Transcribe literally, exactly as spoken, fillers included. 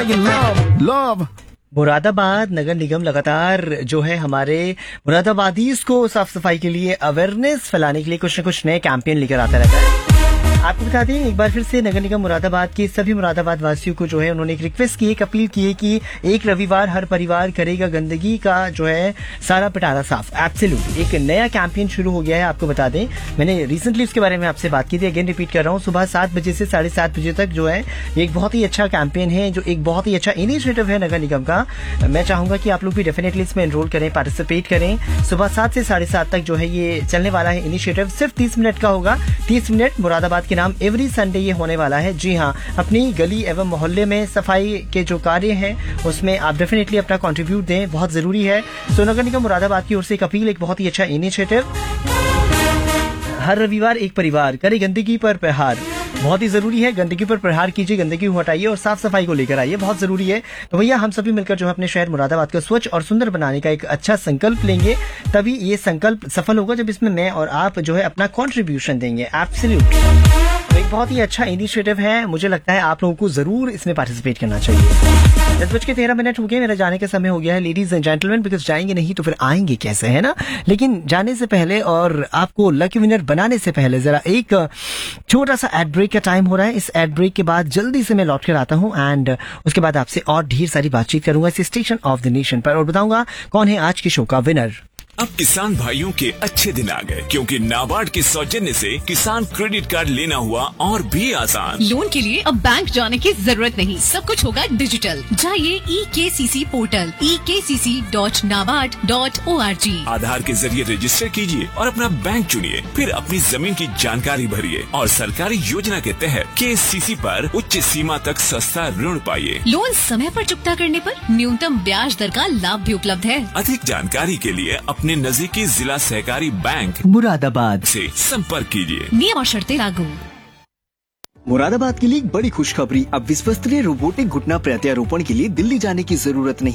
Love love Moradabad नगर निगम लगातार जो है हमारे मुरादाबादीज को साफ सफाई के लिए अवेयरनेस फैलाने के लिए कुछ न कुछ नए कैंपेन लेकर आता रहता है। आपको बता दें एक बार फिर से नगर निगम मुरादाबाद के सभी मुरादाबाद वासियों को जो है उन्होंने एक रिक्वेस्ट की, एक अपील की है कि एक रविवार हर परिवार करेगा गंदगी का जो है सारा पिटारा साफ। एब्सोल्यूट एक नया कैंपेन शुरू हो गया है। आपको बता दें मैंने रिसेंटली इसके बारे में आपसे बात की थी, अगेन रिपीट कर रहा हूँ। सुबह सात बजे से साढ़े सात बजे तक जो है एक बहुत ही अच्छा कैंपेन है, जो एक बहुत ही अच्छा इनिशिएटिव है नगर निगम का। मैं चाहूंगा कि आप लोग भी डेफिनेटली इसमें एनरोल करें, पार्टिसिपेट करें। सुबह सात से साढ़े सात तक जो है ये चलने वाला है इनिशिएटिव। सिर्फ तीस मिनट का होगा, तीस मिनट मुरादाबाद के नाम एवरी संडे ये होने वाला है। जी हाँ, अपनी गली एवं मोहल्ले में सफाई के जो कार्य हैं उसमें आप डेफिनेटली अपना कंट्रीब्यूट दें, बहुत जरूरी है। सो नगर निगम मुरादाबाद की ओर से एक अपील, एक बहुत ही अच्छा इनिशिएटिव। हर रविवार एक परिवार करे गंदगी पर प्रहार। बहुत ही जरूरी है, गंदगी पर प्रहार कीजिए, गंदगी को हटाइए और साफ सफाई को लेकर आइए, बहुत जरूरी है। तो भैया हम सभी मिलकर जो है अपने शहर मुरादाबाद को स्वच्छ और सुंदर बनाने का एक अच्छा संकल्प लेंगे, तभी ये संकल्प सफल होगा जब इसमें मैं और आप जो है अपना कंट्रीब्यूशन देंगे। एब्सोल्युटली तो एक बहुत ही अच्छा इनिशिएटिव है, मुझे लगता है आप लोगों को जरूर इसमें पार्टिसिपेट करना चाहिए। दस बज के तेरह मिनट हो गए, मेरा जाने का समय हो गया है लेडीज एंड जेंटलमैन, बिकॉज जाएंगे नहीं तो फिर आएंगे कैसे, है ना। लेकिन जाने से पहले और आपको लकी विनर बनाने से पहले जरा एक छोटा सा एड ब्रेक का टाइम हो रहा है। इस एड ब्रेक के बाद जल्दी से मैं लौट कर आता हूँ एंड उसके बाद आपसे और ढेर सारी बातचीत करूंगा इस स्टेशन ऑफ द नेशन पर और बताऊंगा कौन है आज के शो का विनर। अब किसान भाइयों के अच्छे दिन आ गए, क्योंकि नाबार्ड के सौजन्य से किसान क्रेडिट कार्ड लेना हुआ और भी आसान। लोन के लिए अब बैंक जाने की जरूरत नहीं, सब कुछ होगा डिजिटल। जाइए ई के सी सी पोर्टल ई के सी C dot NABARD dot O R G. आधार के जरिए रजिस्टर कीजिए और अपना बैंक चुनिए, फिर अपनी जमीन की जानकारी भरिए और सरकारी योजना के तहत के सी सी पर उच्च सीमा तक सस्ता ऋण पाइए। लोन समय पर चुकता करने पर न्यूनतम ब्याज दर का लाभ भी उपलब्ध है। अधिक जानकारी के लिए अपने नजदीकी जिला सहकारी बैंक मुरादाबाद से संपर्क कीजिए। नियम और शर्तें लागू। मुरादाबाद के लिए एक बड़ी खुशखबरी, अब विश्वस्तरीय रोबोटिक घुटना प्रत्यारोपण के लिए दिल्ली जाने की जरूरत नहीं।